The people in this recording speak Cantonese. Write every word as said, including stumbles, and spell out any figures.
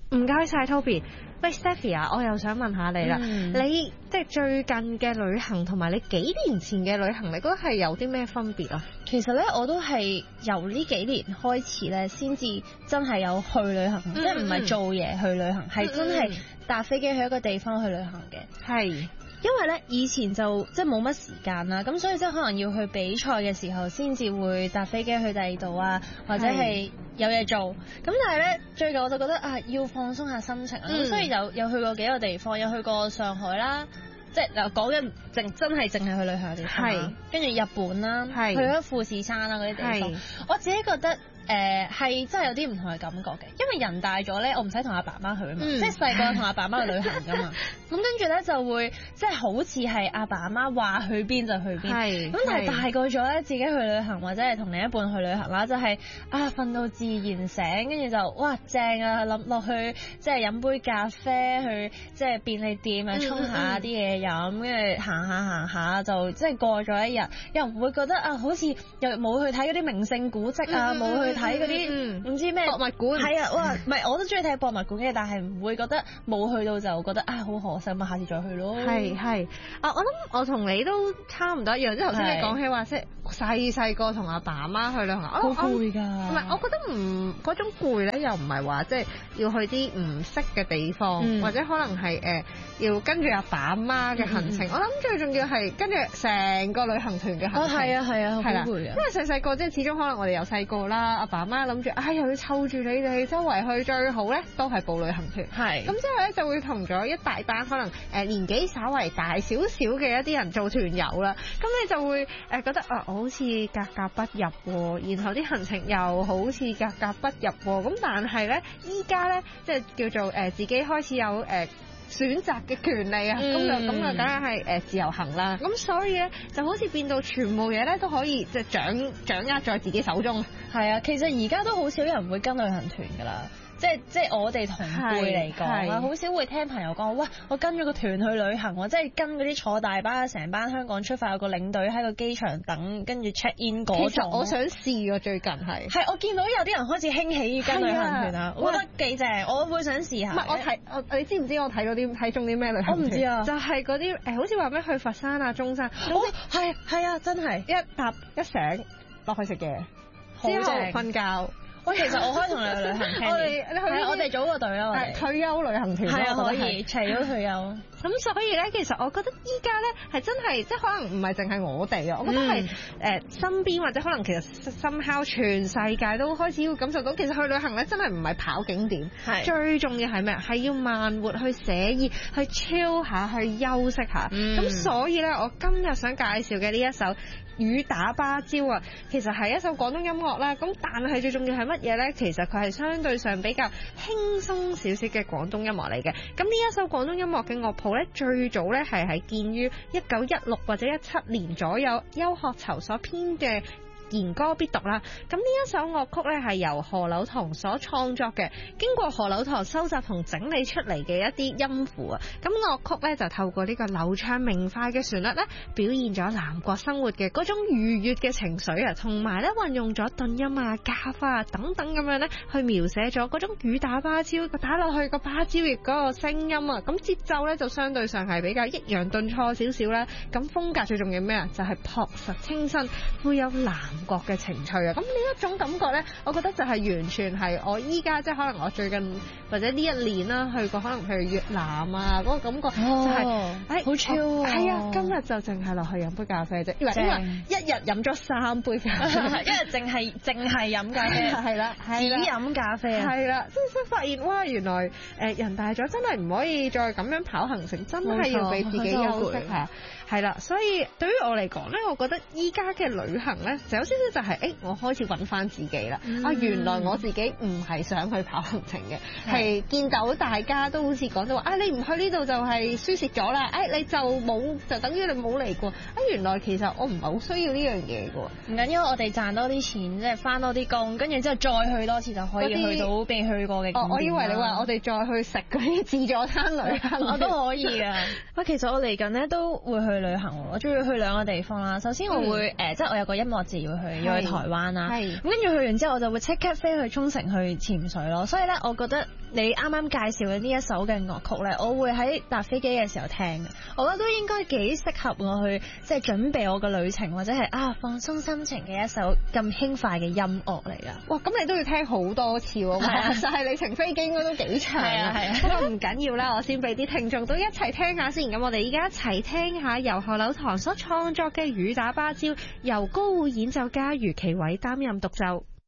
唔該晒 Toby。喂 Stephy 啊，我又想問下你啦， 嗯、 你即係最近嘅旅行同埋你幾年前嘅旅行，你覺得係有啲咩分別啊？ 其實咧，我都係由呢幾年開始咧，先至真係有去旅行，嗯、即係唔係做嘢去旅行，係、嗯、真係搭飛機去一個地方去旅行嘅。係。因為咧以前就即係冇乜時間啦，咁所以即係可能要去比賽嘅時候先至會搭飛機去第二度啊，或者係有嘢做。咁但係咧最近我就覺得啊要放鬆下心情啦，咁、嗯、所以有有去過幾個地方，有去過上海啦，即係嗱講緊淨真係淨係去旅行嘅地方，係跟住日本啦，係去咗富士山啦嗰啲地方，我自己覺得。誒係、呃、真係有啲唔同嘅感覺嘅，因為人大咗咧，我唔使同阿爸媽去啊嘛，嗯、即係細個同阿爸媽去旅行噶嘛，咁跟住咧就會即係好似係阿爸阿媽話去邊就去邊，咁但係大個咗咧，自己去旅行或者係同另一半去旅行啦，就係、是、啊瞓到自然醒，跟住就哇正啊，諗落去即係飲杯咖啡，去即係便利店啊沖下啲嘢飲，跟住行下行下就即係過咗一日，又唔會覺得啊好似又冇去睇嗰啲名勝古蹟啊，冇、嗯、去。睇嗰啲唔知咩博物館，係啊，哇，唔係我都中意睇博物館嘅，但係唔會覺得冇去到就覺得啊好可惜，咁下次再去咯。係係啊，我諗我同你都差唔多一樣，即係頭先你講起話即係細細個同阿爸阿媽去旅行，好攰㗎。唔係，我覺得唔嗰種攰咧，又唔係話即係要去啲唔識嘅地方，嗯、或者可能係誒、呃、要跟住阿爸阿媽嘅行程。嗯、我諗最重要係跟住成個旅行團嘅行程。係啊係啊，好攰啊！因為細細個即係始終可能我哋由細個啦。爸媽諗住，哎又要湊住你哋周圍去，最好咧都係報旅行團。係咁之後咧就會同咗一大班可能誒年紀稍為大少少嘅一啲人做團友啦。咁你就會誒覺得啊，我好似格格不入，然後啲行程又好似格格不入。咁但係咧依家咧即係叫做誒自己開始有誒選擇嘅權利啊，咁、嗯、就咁就梗係誒自由行啦。咁所以咧就好似變到全部嘢咧都可以即係掌掌握在自己手中。係啊，其實而家都好少人會跟旅行團㗎啦。即係即係我哋同輩嚟講啊，好少會聽朋友講，哇！我跟咗個團去旅行喎，即係跟嗰啲坐大巴成班香港出發，有個領隊喺個機場等，跟住 check in 嗰種。其實我想試喎，最近係。係我見到有啲人開始興起跟旅行團啊，我覺得幾正，我會想試下。唔係我睇，我你知唔知我睇咗啲睇中啲咩旅行團？我唔知啊，就係嗰啲誒，好似話咩去佛山啊、中山。哦，係係啊，真係一搭一醒落去食嘢，之後瞓覺。喂，其實我可以同你去旅行，我哋你去我哋組個隊啦，我哋退休旅行團係啊，可以齊咗退休。咁所以咧，其實我覺得依家咧係真係，即係可能唔係淨係我哋啊，我覺得係誒身邊或者可能其實深烤全世界都開始要感受到，其實去旅行咧真係唔係跑景點，係最重要係咩？係要慢活去寫意，去 chill 下，去休息下。咁、嗯、所以咧，我今日想介紹嘅呢一首雨打芭蕉啊，其實係一首廣東音樂啦。咁但係最重要係乜嘢咧？其實佢係相對上比較輕鬆少少嘅廣東音樂嚟嘅。咁呢一首廣東音樂嘅樂譜咧，最早咧係喺建於一九一六或者一七年左右，邱學酬所編嘅言歌必讀啦，咁呢一首樂曲咧係由何柳堂所創作嘅，經過何柳堂收集同整理出嚟嘅一啲音符啊，咁樂曲咧就透過呢個流暢明快嘅旋律咧，表現咗南國生活嘅嗰種愉悅嘅情緒啊，同埋咧運用咗頓音啊、加花啊等等咁樣咧，去描寫咗嗰種雨打芭蕉個打落去個芭蕉葉嗰個聲音啊，咁節奏咧就相對上係比較抑揚頓挫少少啦，咁風格最重要咩啊？就係樸實清新，富有南國嘅情趣啊！咁呢一種感覺咧，我覺得就係完全係我依家即係可能我最近或者呢一年啦去過可能去越南啊嗰個感覺就係誒好 chill 啊！係啊，今日就淨係落去飲杯咖啡啫，因為一日飲咗三杯咖啡，一日淨係淨係飲咖啡，係啦，只飲咖啡啊，係啦，即係發現哇，原來誒人大咗真係唔可以再咁樣跑行程，真係要俾自己休息下。係啦，所以對於我嚟講咧，我覺得依家嘅旅行咧，就有少少就係、是，誒、欸，我開始揾翻自己啦。嗯、啊，原來我自己唔係想去跑行程嘅，係、嗯、見到大家都好似講到話，啊，你唔去呢度就係輸蝕咗啦，誒、哎，你就冇，就等於你冇嚟過。啊，原來其實我唔係好需要呢樣嘢嘅。唔緊要，我哋賺多啲錢，即係翻多啲工，跟住之後再去多次就可以去到未去過嘅景點。哦，我以為你話我哋再去食嗰啲自助餐旅行，我都可以啊。喂，其實我嚟緊咧都會去旅行，我仲要去兩個地方啦。首先我會誒、嗯呃，即係我有個音樂節要去，要去台灣啦。係。咁跟住去完之後，我就會即刻飛去沖繩去潛水咯。所以咧，我覺得你啱啱介紹嘅呢一首嘅樂曲咧，我會喺搭飛機嘅時候聽嘅，我覺得都應該幾適合我去即係準備我嘅旅程或者係啊放鬆心情嘅一首咁輕快嘅音樂嚟噶。 哇，咁你都要聽好多次喎，話晒你程飛機應該都幾長啊。係啊，不過唔緊要啦，我先俾啲聽眾都一齊聽下先。咁我哋依家一齊聽下由何柳堂所創作嘅《雨打芭蕉》，由高會演奏家余其偉擔任獨奏。